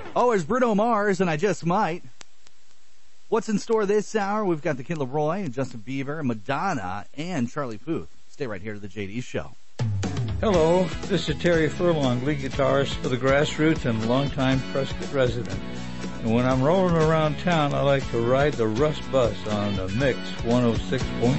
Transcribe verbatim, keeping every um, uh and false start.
Oh, there's Bruno Mars, and I Just Might. What's in store this hour? We've got the Kid Laroi and Justin Bieber, Madonna, and Charlie Puth. Stay right here to the J D Show. Hello, this is Terry Furlong, lead guitarist for the Grassroots and longtime Prescott resident. And when I'm rolling around town, I like to ride the Rust Bus on the Mix one oh six point